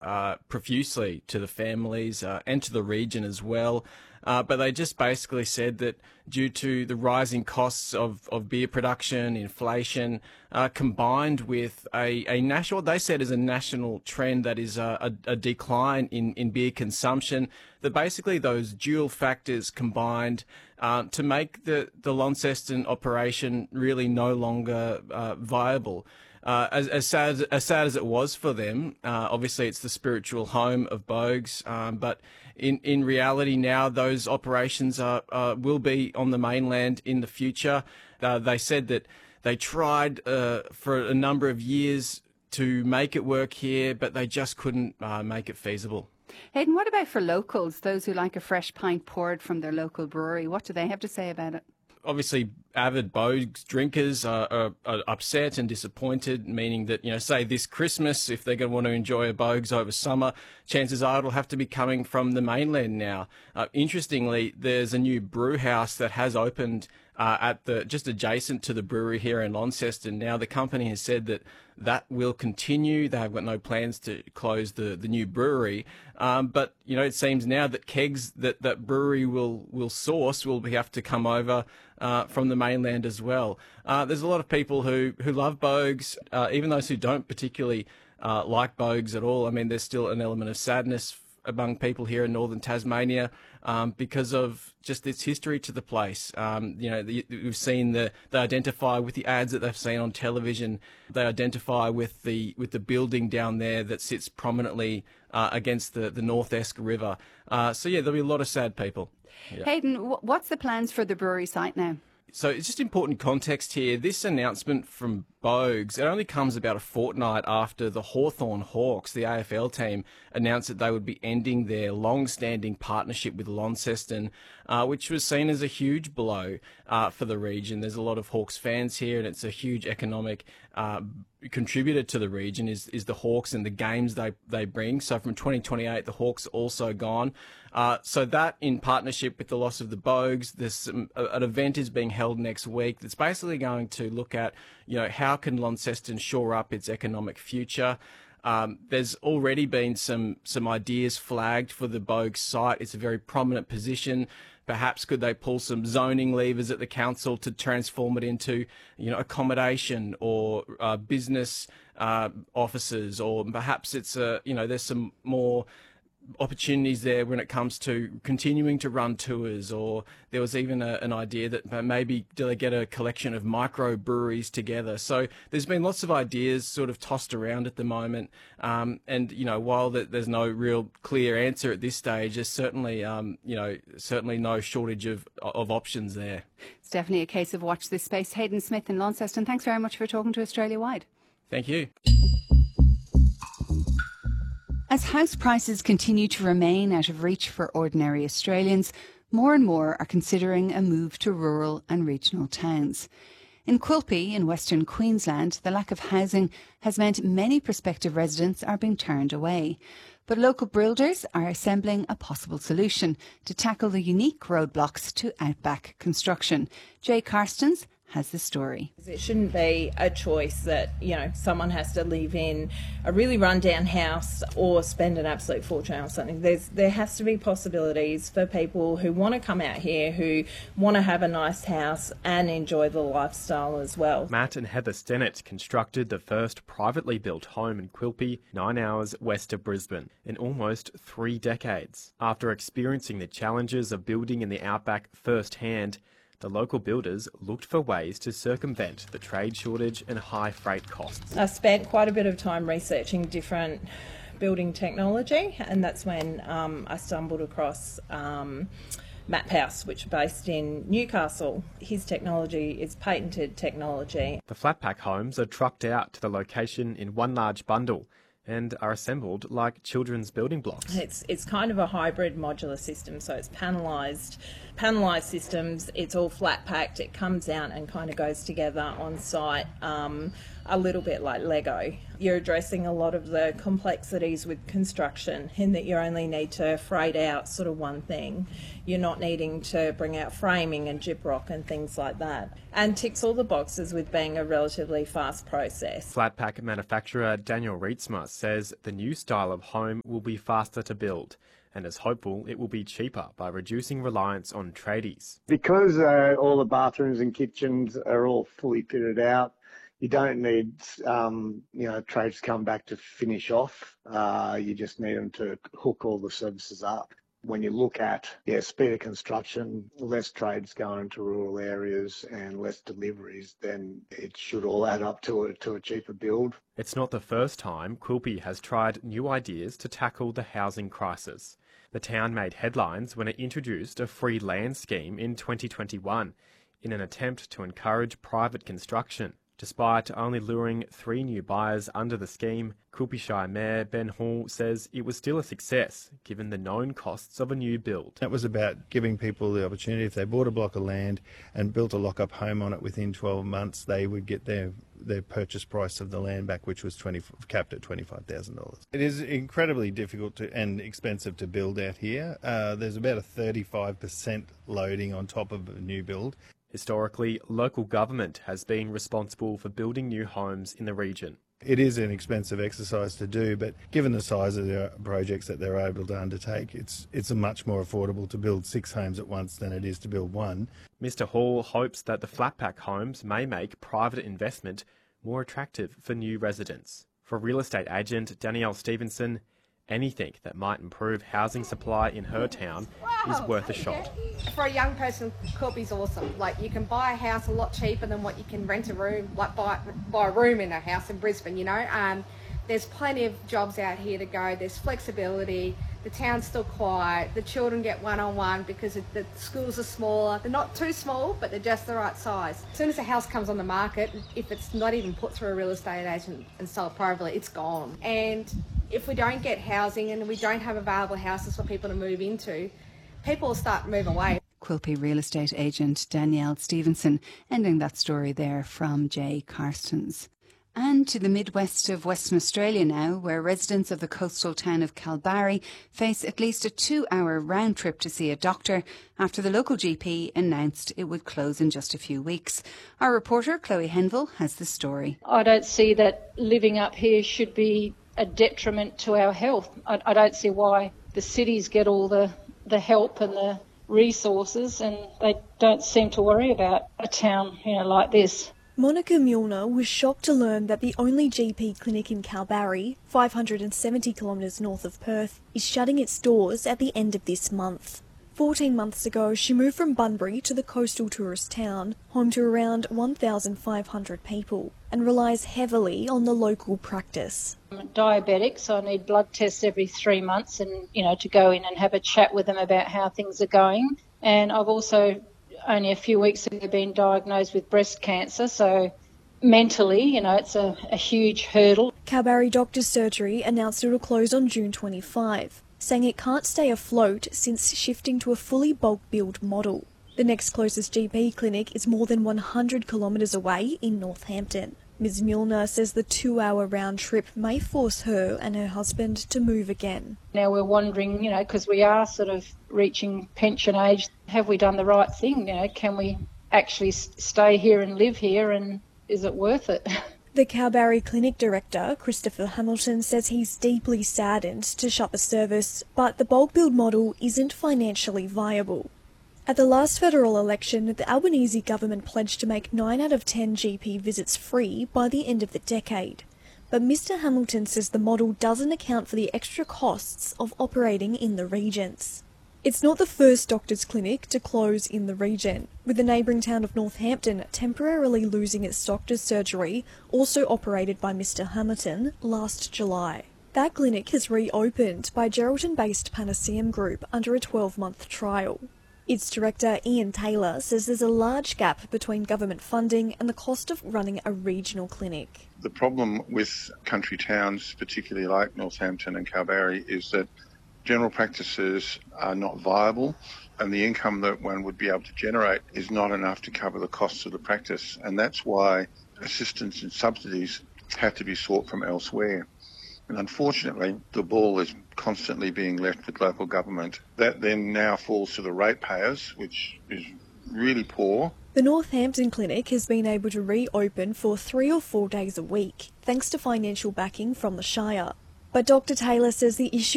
profusely to the families and to the region as well. But they just basically said that due to the rising costs of beer production, inflation, combined with a national, what they said is a national trend that is a decline in beer consumption, that basically those dual factors combined to make the Launceston operation really no longer viable. As sad as it was for them, obviously it's the spiritual home of Boag's, but in reality now those operations will be on the mainland in the future. They said that they tried for a number of years to make it work here, but they just couldn't make it feasible. Hayden, what about for locals, those who like a fresh pint poured from their local brewery? What do they have to say about it? Obviously, avid Boag's drinkers are upset and disappointed, meaning that, say this Christmas, if they're going to want to enjoy a Boag's over summer, chances are it'll have to be coming from the mainland now. Interestingly, there's a new brew house that has opened just adjacent to the brewery here in Launceston. Now, the company has said that will continue. They have got no plans to close the new brewery. But, it seems now that kegs that brewery will source will have to come over from the mainland as well. There's a lot of people who love Boag's, even those who don't particularly like Boag's at all. I mean, there's still an element of sadness among people here in northern Tasmania because of just its history to the place. We've seen they identify with the ads that they've seen on television. They identify with the building down there that sits prominently against the North Esk River. There'll be a lot of sad people. Yeah. Hayden, what's the plans for the brewery site now? So it's just important context here. This announcement from Boag's, it only comes about a fortnight after the Hawthorn Hawks, the AFL team, announced that they would be ending their long-standing partnership with Launceston, which was seen as a huge blow for the region. There's a lot of Hawks fans here, and it's a huge economic contributor to the region is the Hawks and the games they bring. So from 2028, the Hawks also gone. So that, in partnership with the loss of the Boag's, an event is being held next week that's basically going to look at, how can Launceston shore up its economic future. There's already been some ideas flagged for the Boag's site. It's a very prominent position. Perhaps could they pull some zoning levers at the council to transform it into, accommodation or business offices, or perhaps it's there's some more opportunities there when it comes to continuing to run tours, or there was even an idea that maybe do they get a collection of micro breweries together. So there's been lots of ideas sort of tossed around at the moment, and while there's no real clear answer at this stage, there's certainly certainly no shortage of options there. It's definitely a case of watch this space. Hayden Smith in Launceston, thanks very much for talking to Australia Wide. Thank you. As house prices continue to remain out of reach for ordinary Australians, more and more are considering a move to rural and regional towns. In Quilpie, in Western Queensland, the lack of housing has meant many prospective residents are being turned away. But local builders are assembling a possible solution to tackle the unique roadblocks to outback construction. Jay Karstens has the story. It shouldn't be a choice that, someone has to live in a really rundown house or spend an absolute fortune on something. There has to be possibilities for people who want to come out here, who want to have a nice house and enjoy the lifestyle as well. Matt and Heather Stennett constructed the first privately built home in Quilpie, 9 hours west of Brisbane, in almost 3 decades. After experiencing the challenges of building in the outback firsthand, the local builders looked for ways to circumvent the trade shortage and high freight costs. I spent quite a bit of time researching different building technology, and that's when I stumbled across Map House, which is based in Newcastle. His technology is patented technology. The flat pack homes are trucked out to the location in one large bundle and are assembled like children's building blocks. It's kind of a hybrid modular system, so it's panelised systems. It's all flat packed. It comes out and kind of goes together on site a little bit like Lego. You're addressing a lot of the complexities with construction in that you only need to freight out sort of one thing. You're not needing to bring out framing and gyprock and things like that. And ticks all the boxes with being a relatively fast process. Flatpack manufacturer Daniel Rietzma says the new style of home will be faster to build and is hopeful it will be cheaper by reducing reliance on tradies. Because all the bathrooms and kitchens are all fully fitted out, you don't need, trades to come back to finish off. You just need them to hook all the services up. When you look at speed of construction, less trades going into rural areas and less deliveries, then it should all add up to a cheaper build. It's not the first time Quilpie has tried new ideas to tackle the housing crisis. The town made headlines when it introduced a free land scheme in 2021 in an attempt to encourage private construction. Despite only luring 3 new buyers under the scheme, Quilpie Shire Mayor Ben Hall says it was still a success, given the known costs of a new build. That was about giving people the opportunity, if they bought a block of land and built a lock-up home on it within 12 months, they would get their purchase price of the land back, which was capped at $25,000. It is incredibly difficult and expensive to build out here. There's about a 35% loading on top of a new build. Historically, local government has been responsible for building new homes in the region. It is an expensive exercise to do, but given the size of the projects that they're able to undertake, it's much more affordable to build 6 homes at once than it is to build 1. Mr Hall hopes that the flatpack homes may make private investment more attractive for new residents. For real estate agent Danielle Stevenson, anything that might improve housing supply in her town is worth a shot. For a young person, Quilpie's awesome. Like, you can buy a house a lot cheaper than what you can rent a room, like buy a room in a house in Brisbane, you know. There's plenty of jobs out here to go. There's flexibility. The town's still quiet. The children get one-on-one because the schools are smaller. They're not too small, but they're just the right size. As soon as a house comes on the market, if it's not even put through a real estate agent and sold privately, it's gone. And if we don't get housing and we don't have available houses for people to move into, people will start to move away. Quilpie real estate agent Danielle Stevenson, ending that story there from Jay Carstens. And to the midwest of Western Australia now, where residents of the coastal town of Kalbarri face at least a 2-hour round trip to see a doctor after the local GP announced it would close in just a few weeks. Our reporter Chloe Henville has the story. I don't see that living up here should be a detriment to our health. I don't see why the cities get all the help and the resources and they don't seem to worry about a town, like this. Monica Mulner was shocked to learn that the only GP clinic in Kalbarri, 570 kilometres north of Perth, is shutting its doors at the end of this month. 14 months ago, she moved from Bunbury to the coastal tourist town, home to around 1,500 people, and relies heavily on the local practice. I'm diabetic, so I need blood tests every 3 months and, to go in and have a chat with them about how things are going. And I've also only a few weeks ago been diagnosed with breast cancer, so mentally, it's a huge hurdle. Kalbarri Doctors Surgery announced it will close on June 25, saying it can't stay afloat since shifting to a fully bulk billed model. The next closest GP clinic is more than 100 kilometres away in Northampton. Ms Milner says the 2-hour round trip may force her and her husband to move again. Now we're wondering, because we are sort of reaching pension age, have we done the right thing? Can we actually stay here and live here, and is it worth it? The Kalbarri Clinic Director, Christopher Hamilton, says he's deeply saddened to shut the service, but the bulk build model isn't financially viable. At the last federal election, the Albanese government pledged to make 9 out of 10 GP visits free by the end of the decade. But Mr Hamilton says the model doesn't account for the extra costs of operating in the regions. It's not the first doctor's clinic to close in the region, with the neighbouring town of Northampton temporarily losing its doctor's surgery, also operated by Mr Hamilton, last July. That clinic has reopened by Geraldton-based Panaceum Group under a 12-month trial. Its director, Ian Taylor, says there's a large gap between government funding and the cost of running a regional clinic. The problem with country towns, particularly like Northampton and Kalbarri, is that general practices are not viable, and the income that one would be able to generate is not enough to cover the costs of the practice. And that's why assistance and subsidies have to be sought from elsewhere. And unfortunately, the ball is constantly being left with local government. That then now falls to the ratepayers, which is really poor. The Northampton Clinic has been able to reopen for 3 or 4 days a week, thanks to financial backing from the Shire. But Dr. Taylor says the issue